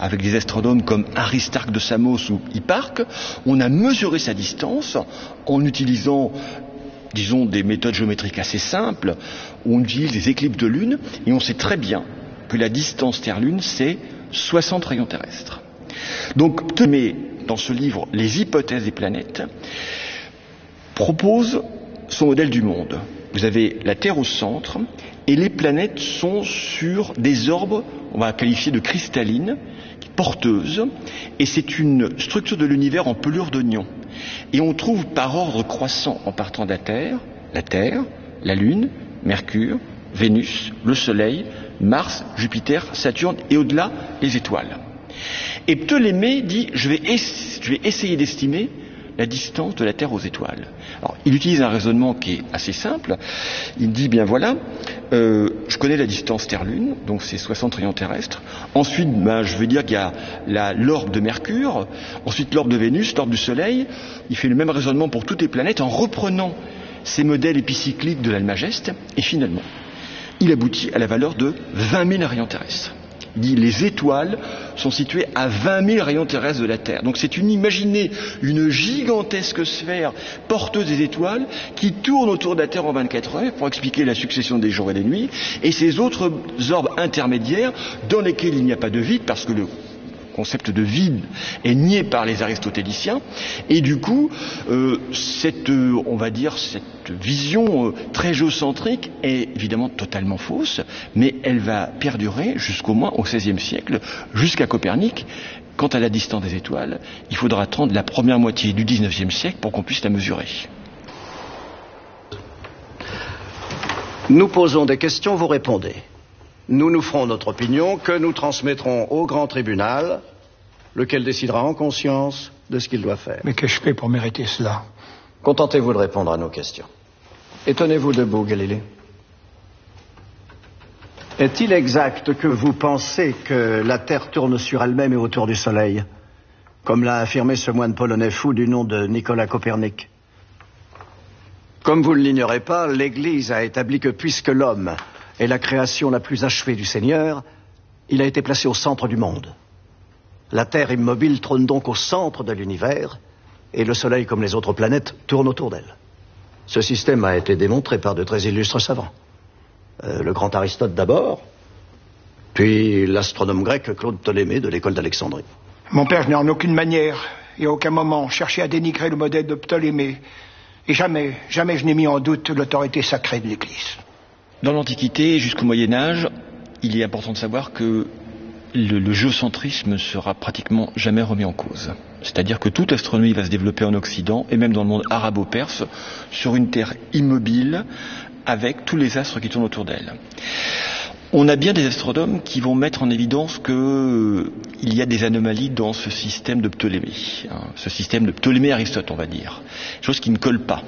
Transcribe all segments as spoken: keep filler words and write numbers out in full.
avec des astronomes comme Aristarque de Samos ou Hipparque, on a mesuré sa distance en utilisant, disons, des méthodes géométriques assez simples, où on utilise des éclipses de lune, et on sait très bien que la distance Terre-Lune, c'est soixante rayons terrestres. Donc, Ptolémée, dans ce livre, Les hypothèses des planètes, propose son modèle du monde. Vous avez la Terre au centre, et les planètes sont sur des orbes, on va qualifier de cristallines, porteuses, et c'est une structure de l'univers en pelure d'oignon. Et on trouve par ordre croissant, en partant de la Terre, la Terre, la Lune, Mercure, Vénus, le Soleil, Mars, Jupiter, Saturne, et au-delà, les étoiles. Et Ptolémée dit, je vais, ess- je vais essayer d'estimer la distance de la Terre aux étoiles. Alors, il utilise un raisonnement qui est assez simple. Il dit, bien voilà, euh, je connais la distance Terre-Lune, donc c'est soixante rayons terrestres. Ensuite, ben, je vais dire qu'il y a la, l'orbe de Mercure, ensuite l'orbe de Vénus, l'orbe du Soleil. Il fait le même raisonnement pour toutes les planètes en reprenant ces modèles épicycliques de l'Almageste, et finalement, il aboutit à la valeur de vingt mille rayons terrestres. Il dit les étoiles sont situées à vingt mille rayons terrestres de la Terre. Donc c'est une, imaginez une gigantesque sphère porteuse des étoiles qui tourne autour de la Terre en vingt-quatre heures pour expliquer la succession des jours et des nuits, et ces autres orbes intermédiaires dans lesquels il n'y a pas de vide, parce que le concept de vide est nié par les aristotéliciens, et du coup euh, cette, euh, on va dire, cette vision euh, très géocentrique est évidemment totalement fausse, mais elle va perdurer jusqu'au moins au seizième siècle, jusqu'à Copernic. Quant à la distance des étoiles, il faudra attendre la première moitié du dix-neuvième siècle pour qu'on puisse la mesurer. Nous posons des questions, vous répondez. Nous nous ferons notre opinion que nous transmettrons au grand tribunal, lequel décidera en conscience de ce qu'il doit faire. Mais qu'ai-je fait pour mériter cela? Contentez-vous de répondre à nos questions. Et tenez-vous debout, Galilée. Est-il exact que vous pensez que la Terre tourne sur elle-même et autour du Soleil, comme l'a affirmé ce moine polonais fou du nom de Nicolas Copernic? Comme vous ne l'ignorez pas, l'Église a établi que puisque l'homme est la création la plus achevée du Seigneur, il a été placé au centre du monde. La Terre immobile trône donc au centre de l'univers, et le Soleil, comme les autres planètes, tourne autour d'elle. Ce système a été démontré par de très illustres savants. Euh, le grand Aristote d'abord, puis l'astronome grec Claude Ptolémée de l'école d'Alexandrie. Mon père, je n'ai en aucune manière et à aucun moment cherché à dénigrer le modèle de Ptolémée. Et jamais, jamais je n'ai mis en doute l'autorité sacrée de l'Église. Dans l'Antiquité jusqu'au Moyen-Âge, il est important de savoir que le, le géocentrisme sera pratiquement jamais remis en cause. C'est-à-dire que toute astronomie va se développer en Occident, et même dans le monde arabo-perse, sur une Terre immobile, avec tous les astres qui tournent autour d'elle. On a bien des astronomes qui vont mettre en évidence qu'il y a des anomalies dans ce système de Ptolémée, hein, ce système de Ptolémée-Aristote, on va dire, chose qui ne colle pas.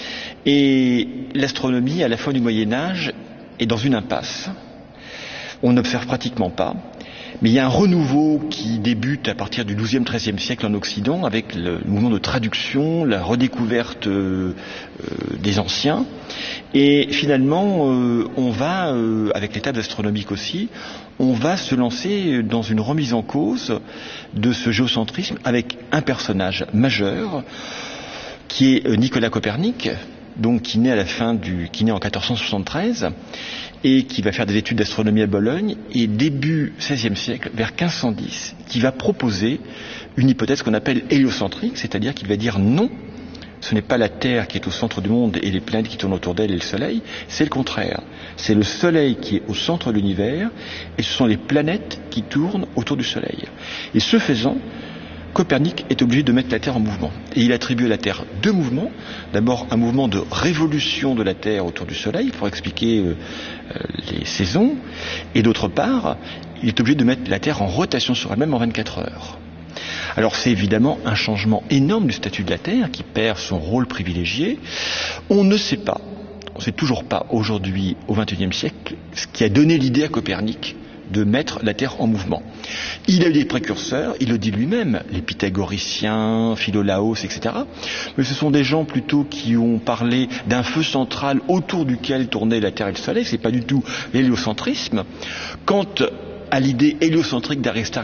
Et l'astronomie, à la fin du Moyen-Âge, est dans une impasse. On n'observe pratiquement pas. Mais il y a un renouveau qui débute à partir du douzième treizième siècle en Occident, avec le mouvement de traduction, la redécouverte euh, euh, des anciens. Et finalement, euh, on va, euh, avec les tables astronomiques aussi, on va se lancer dans une remise en cause de ce géocentrisme avec un personnage majeur, qui est Nicolas Copernic, donc qui naît à la fin du, qui naît en quatorze cent soixante-treize et qui va faire des études d'astronomie à Bologne, et début seizième siècle, vers quinze cent dix, qui va proposer une hypothèse qu'on appelle héliocentrique, c'est-à-dire qu'il va dire non, ce n'est pas la Terre qui est au centre du monde et les planètes qui tournent autour d'elle et le Soleil, c'est le contraire. C'est le Soleil qui est au centre de l'univers et ce sont les planètes qui tournent autour du Soleil. Et ce faisant, Copernic est obligé de mettre la Terre en mouvement. Et il attribue à la Terre deux mouvements. D'abord, un mouvement de révolution de la Terre autour du Soleil pour expliquer euh, les saisons. Et d'autre part, il est obligé de mettre la Terre en rotation sur elle-même en vingt-quatre heures. Alors c'est évidemment un changement énorme du statut de la Terre qui perd son rôle privilégié. On ne sait pas, on ne sait toujours pas aujourd'hui, au vingt et unième siècle, ce qui a donné l'idée à Copernic de mettre la Terre en mouvement. Il a eu des précurseurs, il le dit lui-même, les pythagoriciens, Philolaos, et cetera. Mais ce sont des gens plutôt qui ont parlé d'un feu central autour duquel tournaient la Terre et le Soleil, c'est pas du tout l'héliocentrisme. Quant à l'idée héliocentrique d'Aristarque